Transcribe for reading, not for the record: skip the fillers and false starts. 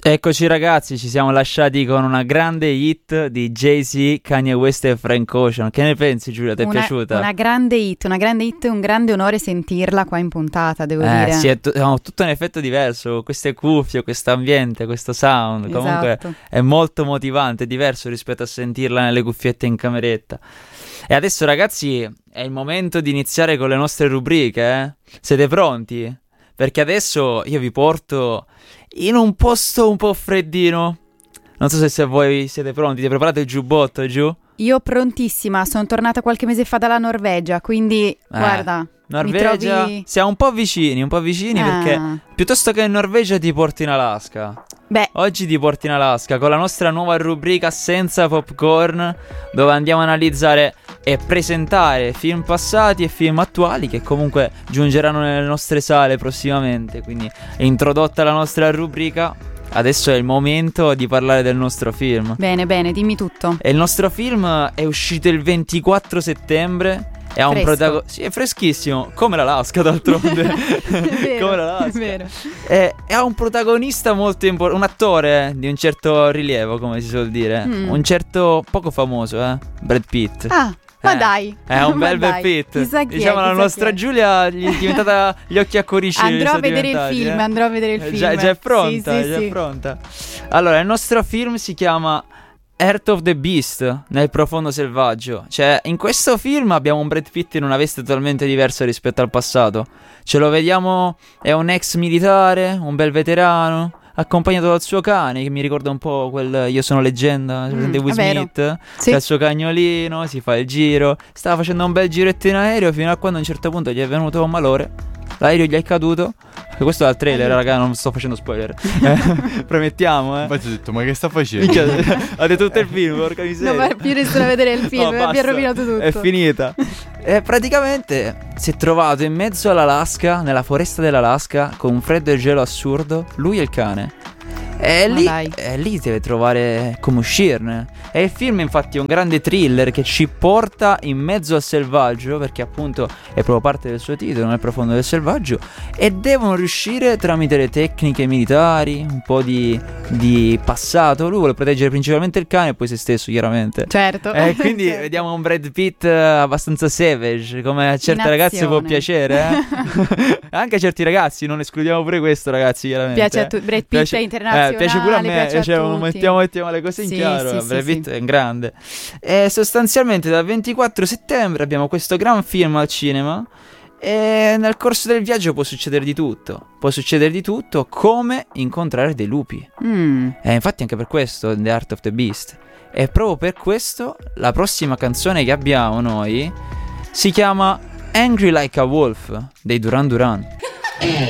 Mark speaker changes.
Speaker 1: Eccoci ragazzi, ci siamo lasciati con una grande hit di Jay-Z, Kanye West e Frank Ocean. Che ne pensi, Giulia? Ti è piaciuta?
Speaker 2: Una grande hit e un grande onore sentirla qua in puntata, devo dire.
Speaker 1: Sì, è tutto un effetto diverso, queste cuffie, questo ambiente, questo sound.
Speaker 2: Esatto.
Speaker 1: Comunque è molto motivante, è diverso rispetto a sentirla nelle cuffiette in cameretta. E adesso ragazzi è il momento di iniziare con le nostre rubriche, eh? Siete pronti? Perché adesso io vi porto in un posto un po' freddino. Non so se voi siete pronti. Ti preparate il giubbotto, giù?
Speaker 2: Io prontissima, sono tornata qualche mese fa dalla Norvegia, quindi guarda,
Speaker 1: Norvegia,
Speaker 2: mi trovi...
Speaker 1: siamo un po' vicini perché piuttosto che in Norvegia ti porto in Alaska.
Speaker 2: Beh,
Speaker 1: oggi ti porto in Alaska con la nostra nuova rubrica Senza Popcorn, dove andiamo a analizzare e presentare film passati e film attuali che comunque giungeranno nelle nostre sale prossimamente. Quindi è introdotta la nostra rubrica. Adesso è il momento di parlare del nostro film.
Speaker 2: Bene, dimmi tutto.
Speaker 1: E il nostro film è uscito il 24 settembre e ha un protagonista. Sì, è freschissimo, come l'Alaska d'altronde.
Speaker 2: Vero,
Speaker 1: come l'Alaska.
Speaker 2: È vero.
Speaker 1: E ha un protagonista molto importante, un attore di un certo rilievo, come si suol dire. Un certo poco famoso, Brad Pitt.
Speaker 2: Ma dai,
Speaker 1: è un bel Brad Pitt. Diciamo la nostra Giulia gli è diventata gli occhi a cuoricini.
Speaker 2: Andrò a vedere il film,
Speaker 1: Già è pronta,
Speaker 2: sì,
Speaker 1: già è pronta. Allora, il nostro film si chiama Heart of the Beast, nel profondo selvaggio. Cioè, in questo film abbiamo un Brad Pitt in una veste totalmente diversa rispetto al passato. Ce lo vediamo, è un ex militare, un bel veterano, accompagnato dal suo cane, che mi ricorda un po' quel Io sono leggenda, presente Will Smith,
Speaker 2: sì.
Speaker 1: Dal suo cagnolino, si fa il giro. Stava facendo un bel giretto in aereo fino a quando a un certo punto gli è venuto un malore. L'aereo gli è caduto. Questo è dal trailer, raga, non sto facendo spoiler. Promettiamo,
Speaker 3: Infatti ho detto, ma che sta facendo?
Speaker 1: Ha detto tutto il film, porca miseria.
Speaker 2: Non va più nessuno a vedere il film, mi ha rovinato tutto.
Speaker 1: È finita. E praticamente si è trovato in mezzo all'Alaska, nella foresta dell'Alaska, con un freddo e gelo assurdo, lui e il cane. E lì deve trovare come uscirne. E il film infatti è un grande thriller che ci porta in mezzo al selvaggio, perché appunto è proprio parte del suo titolo, nel profondo del selvaggio. E devono riuscire tramite le tecniche militari, un po' di passato. Lui vuole proteggere principalmente il cane e poi se stesso, chiaramente.
Speaker 2: Certo.
Speaker 1: E quindi
Speaker 2: certo.
Speaker 1: Vediamo un Brad Pitt abbastanza savage, come a certe ragazze può piacere, Anche a certi ragazzi, non escludiamo pure questo, ragazzi, chiaramente.
Speaker 2: Piace a tutti. Brad Pitt è internazionale.
Speaker 1: Piace pure a me,
Speaker 2: piace a tutti.
Speaker 1: mettiamo le cose in chiaro. Brad Pitt è grande. E sostanzialmente dal 24 settembre abbiamo questo gran film al cinema. E nel corso del viaggio può succedere di tutto. Come incontrare dei lupi. E infatti anche per questo The Heart of the Beast. E proprio per questo la prossima canzone che abbiamo noi si chiama Angry Like a Wolf dei Duran Duran.